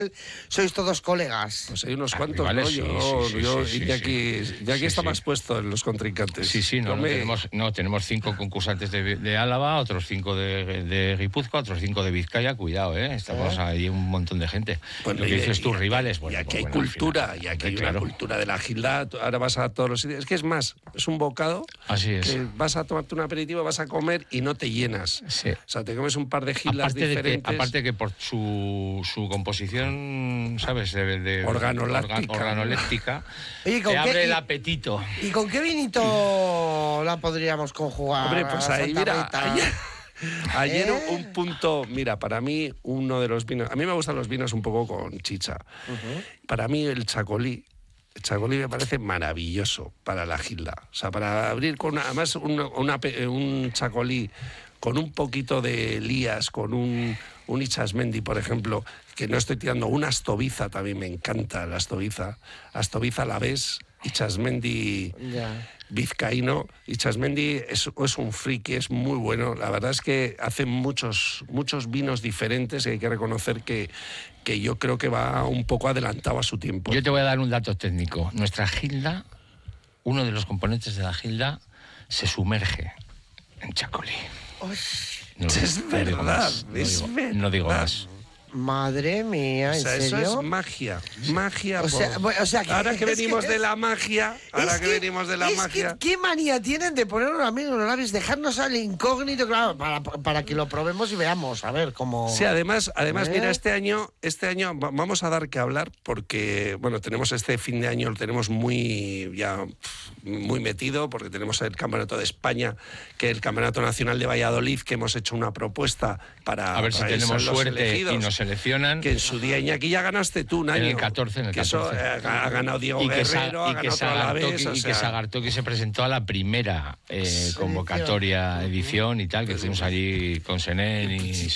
sois todos colegas. Pues hay unos cuantos, vale, ¿no? sí, Yo sí, Iñaki está más puesto en los contrincantes. Sí, tenemos 5 concursantes de Álava, otros 5 de Guipúzcoa, otros 5 de Vizcaya. Cuidado, estamos ahí un montón de gente. Bueno, lo que dices tus rivales. Y aquí hay cultura, y aquí hay una cultura de la Gilda. Ahora vas a todos los sitios. Es que es más, es un bocado. Así es. Que vas a tomarte un aperitivo, vas a comer y no te llenas. Sí. O sea, te comes un par de Gildas diferentes. Aparte que por su composición, ¿sabes? De organoléptica, Oye, te abre el apetito. ¿Y con qué vinito la podríamos conjugar? Hombre, pues ahí, mira, ayer un punto, mira, para mí uno de los vinos, a mí me gustan los vinos un poco con chicha. Para mí el chacolí me parece maravilloso para la Gilda. O sea, para abrir con además un chacolí con un poquito de lías, con un Ichasmendi, por ejemplo, que no estoy tirando, una Astoviza también me encanta, la Astoviza. Astoviza la ves, Ichasmendi vizcaíno. Ichasmendi es un friki, es muy bueno. La verdad es que hace muchos vinos diferentes y hay que reconocer que yo creo que va un poco adelantado a su tiempo. Yo te voy a dar un dato técnico. Nuestra Gilda, uno de los componentes de la Gilda, se sumerge en chacolí. Es verdad, no digo más. Madre mía, ¿en serio? Eso es magia. Ahora que venimos de la magia, ¿Qué manía tienen de ponernos a mí en los labios, dejarnos al incógnito, claro, para que lo probemos y veamos, a ver cómo... Sí, además mira, este año vamos a dar que hablar porque, bueno, tenemos este fin de año, lo tenemos muy metido, porque tenemos el Campeonato de España, que es el Campeonato Nacional de Valladolid, que hemos hecho una propuesta para... A ver si tenemos suerte elegidos, y nos seleccionan. Que en su día, Iñaki, ya ganaste tú un año. En el 14. Que eso ha ganado Diego Guerrero, ha ganado Alavés. Que Sagartoki se presentó a la primera convocatoria, edición y tal, que estuvimos allí con Senén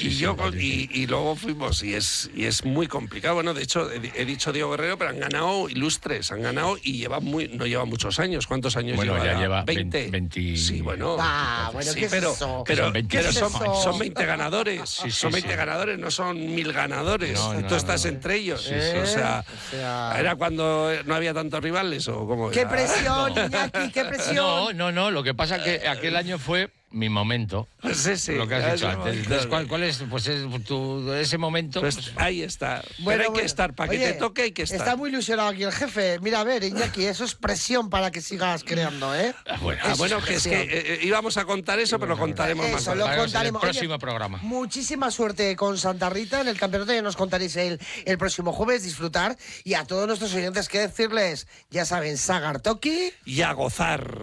y luego fuimos, y es muy complicado. Bueno, de hecho, he dicho Diego Guerrero, pero han ganado ilustres, no lleva muchos años. ¿Cuántos años lleva? Bueno, ya lleva 20. Sí, bueno. ¿qué es eso? Pero son 20 ganadores. Son 20 ganadores, no son 1000 ganadores. Tú estás entre ellos. O sea, ¿era cuando no había tantos rivales o cómo? ¡Qué presión, Iñaki, qué presión! No, lo que pasa es que aquel año fue mi momento. Sí. Lo que has dicho antes. Entonces, ¿cuál es? Pues ese momento. Pues ahí está. Bueno, pero hay que estar, para que te toque hay que estar. Está muy ilusionado aquí el jefe. Mira, a ver, Iñaki, eso es presión para que sigas creando, ¿eh? Bueno, que es que íbamos a contar eso, pero lo contaremos más tarde. Lo contaremos. En el próximo programa. Muchísima suerte con Santa Rita en el campeonato, ya nos contaréis el próximo jueves, disfrutar. Y a todos nuestros oyentes, que decirles, ya saben, Sagartoki y a gozar.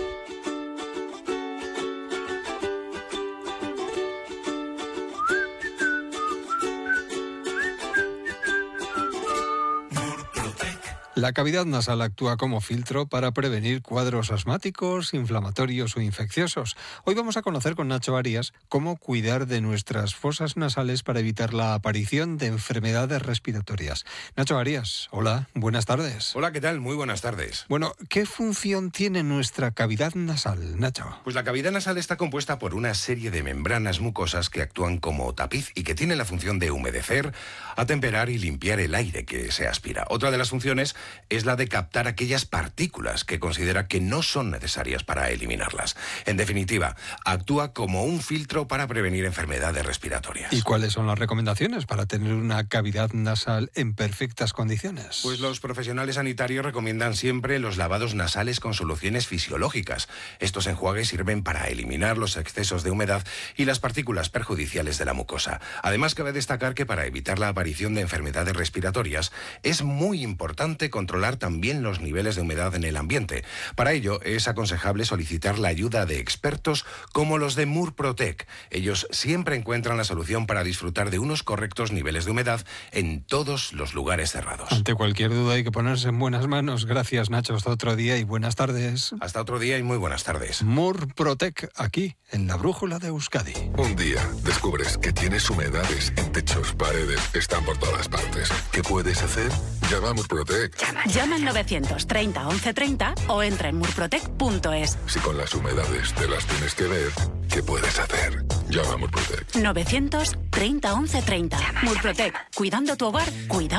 La cavidad nasal actúa como filtro para prevenir cuadros asmáticos, inflamatorios o infecciosos. Hoy vamos a conocer con Nacho Arias cómo cuidar de nuestras fosas nasales para evitar la aparición de enfermedades respiratorias. Nacho Arias, hola, buenas tardes. Hola, ¿qué tal? Muy buenas tardes. Bueno, ¿qué función tiene nuestra cavidad nasal, Nacho? Pues la cavidad nasal está compuesta por una serie de membranas mucosas que actúan como tapiz y que tienen la función de humedecer, atemperar y limpiar el aire que se aspira. Otra de las funciones es la de captar aquellas partículas que considera que no son necesarias para eliminarlas. En definitiva, actúa como un filtro para prevenir enfermedades respiratorias. ¿Y cuáles son las recomendaciones para tener una cavidad nasal en perfectas condiciones? Pues los profesionales sanitarios recomiendan siempre los lavados nasales con soluciones fisiológicas. Estos enjuagues sirven para eliminar los excesos de humedad y las partículas perjudiciales de la mucosa. Además, cabe destacar que para evitar la aparición de enfermedades respiratorias es muy importante controlar también los niveles de humedad en el ambiente. Para ello es aconsejable solicitar la ayuda de expertos como los de Murprotec. Ellos siempre encuentran la solución para disfrutar de unos correctos niveles de humedad en todos los lugares cerrados. Ante cualquier duda hay que ponerse en buenas manos. Gracias, Nacho. Hasta otro día y buenas tardes. Hasta otro día y muy buenas tardes. Murprotec, aquí, en la Brújula de Euskadi. Un día descubres que tienes humedades en techos, paredes, están por todas partes. ¿Qué puedes hacer? Llama a Murprotec. Llama al 930 1130 o entra en murprotec.es. Si con las humedades te las tienes que ver, ¿qué puedes hacer? Llama a Murprotec. 930 1130. Murprotec. Cuidando tu hogar, cuidando.